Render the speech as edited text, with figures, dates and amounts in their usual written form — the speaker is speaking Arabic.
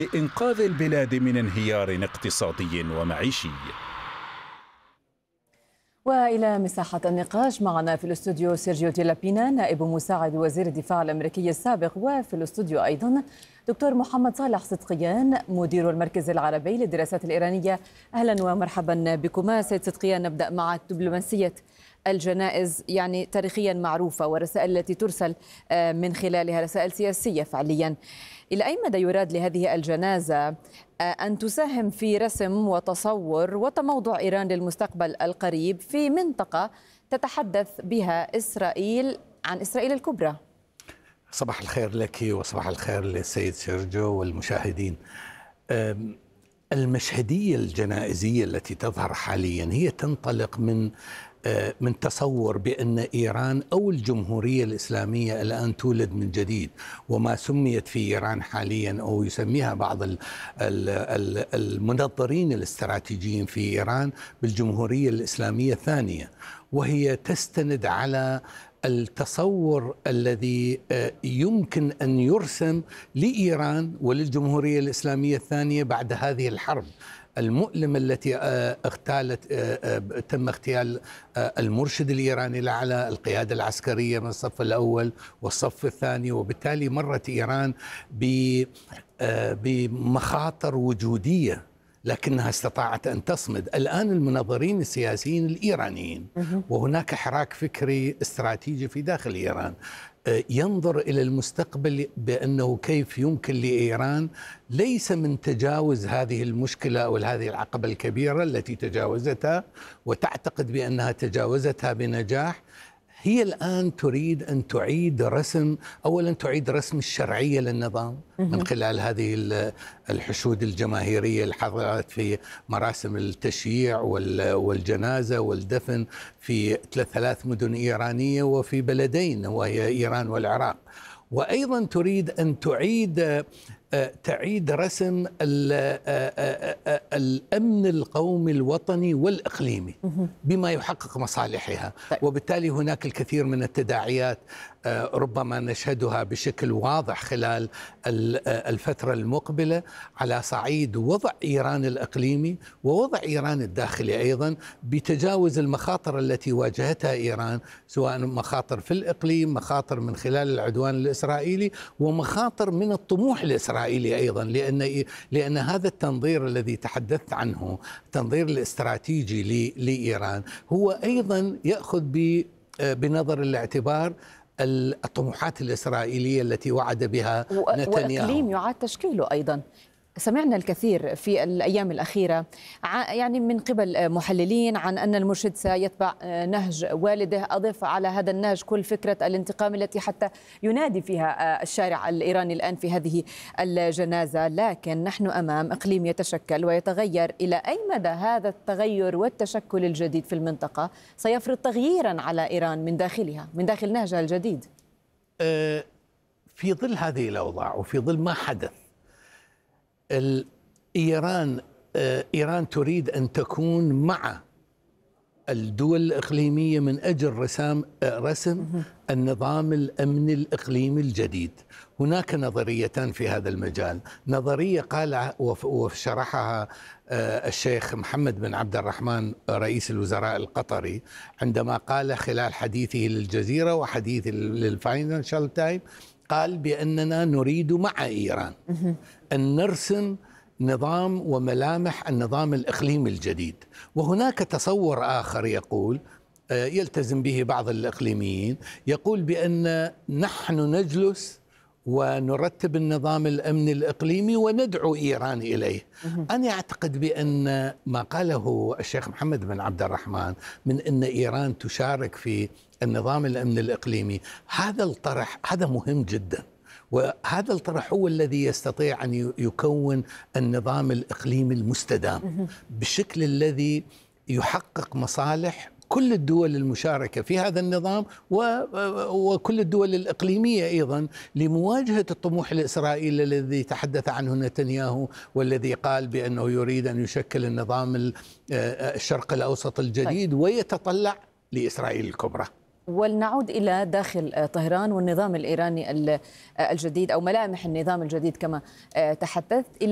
لإنقاذ البلاد من انهيار اقتصادي ومعيشي. وإلى مساحة النقاش معنا في الاستوديو سيرجيو ديلابينا نائب مساعد وزير الدفاع الأمريكي السابق، وفي الاستوديو أيضا دكتور محمد صالح صدقيان مدير المركز العربي للدراسات الإيرانية. أهلا ومرحبا بكما. سيد صدقيان، نبدأ معك. دبلوماسية الجنائز يعني تاريخيا معروفة، والرسائل التي ترسل من خلالها رسائل سياسية فعليا. إلى أي مدى يراد لهذه الجنازة أن تساهم في رسم وتصور وتموضع إيران للمستقبل القريب في منطقة تتحدث بها إسرائيل عن إسرائيل الكبرى؟ صباح الخير لك وصباح الخير للسيد سيرجيو والمشاهدين. المشهدية الجنائزية التي تظهر حاليا هي تنطلق من تصور بأن إيران أو الجمهورية الإسلامية الآن تولد من جديد، وما سميت في إيران حاليا أو يسميها بعض المنظرين الاستراتيجيين في إيران بالجمهورية الإسلامية الثانية، وهي تستند على التصور الذي يمكن أن يرسم لإيران وللجمهورية الإسلامية الثانية بعد هذه الحرب المؤلمة التي تم اغتيال المرشد الإيراني الأعلى، القيادة العسكرية من الصف الأول والصف الثاني، وبالتالي مرت إيران بمخاطر وجودية لكنها استطاعت أن تصمد. الآن المناظرين السياسيين الإيرانيين وهناك حراك فكري استراتيجي في داخل إيران ينظر إلى المستقبل بأنه كيف يمكن لإيران ليس من تجاوز هذه المشكلة أو هذه العقبة الكبيرة التي تجاوزتها وتعتقد بأنها تجاوزتها بنجاح. هي الآن تريد أن تعيد رسم، أولا تعيد رسم الشرعية للنظام من خلال هذه الحشود الجماهيرية اللي حضرت في مراسم التشييع والجنازة والدفن في 3 مدن إيرانية وفي بلدين وهي إيران والعراق. وأيضا تريد أن تعيد رسم الأمن القومي الوطني والإقليمي بما يحقق مصالحها. وبالتالي هناك الكثير من التداعيات ربما نشهدها بشكل واضح خلال الفترة المقبلة على صعيد وضع إيران الإقليمي ووضع إيران الداخلي أيضا، بتجاوز المخاطر التي واجهتها إيران، سواء مخاطر في الإقليم، مخاطر من خلال العدوان الإسرائيلي، ومخاطر من الطموح الإسرائيلي أيضا، لأن هذا التنظير الذي تحدثت عنه، التنظير الاستراتيجي لإيران، هو أيضا يأخذ بنظر الاعتبار الطموحات الإسرائيلية التي وعد بها نتنياهو، وإقليم يعاد تشكيله أيضا. سمعنا الكثير في الأيام الأخيرة يعني من قبل محللين عن أن المرشد سيتبع نهج والده. أضف على هذا النهج كل فكرة الانتقام التي حتى ينادي فيها الشارع الإيراني الآن في هذه الجنازة. لكن نحن أمام إقليم يتشكل ويتغير. إلى أي مدى هذا التغير والتشكل الجديد في المنطقة سيفرض تغييرا على إيران من داخلها، من داخل نهجها الجديد؟ في ظل هذه الأوضاع وفي ظل ما حدث، إيران تريد أن تكون مع الدول الإقليمية من أجل رسم النظام الأمني الإقليمي الجديد. هناك نظريتان في هذا المجال. نظرية قال وشرحها الشيخ محمد بن عبد الرحمن رئيس الوزراء القطري عندما قال خلال حديثه للجزيرة وحديث للفاينانشال تايم، قال بأننا نريد مع إيران أن نرسم نظام وملامح النظام الإقليمي الجديد. وهناك تصور آخر يقول يلتزم به بعض الإقليميين، يقول بأن نحن نجلس ونرتب النظام الأمني الإقليمي وندعو إيران إليه. أنا أعتقد بأن ما قاله الشيخ محمد بن عبد الرحمن من أن إيران تشارك في النظام الأمني الإقليمي، هذا الطرح هذا مهم جدا، وهذا الطرح هو الذي يستطيع أن يكون النظام الإقليمي المستدام بالشكل الذي يحقق مصالح كل الدول المشاركة في هذا النظام وكل الدول الإقليمية أيضا، لمواجهة الطموح الإسرائيلي الذي تحدث عنه نتنياهو، والذي قال بأنه يريد أن يشكل النظام الشرق الأوسط الجديد ويتطلع لإسرائيل الكبرى. ولنعود إلى داخل طهران والنظام الإيراني الجديد أو ملامح النظام الجديد كما تحدثت.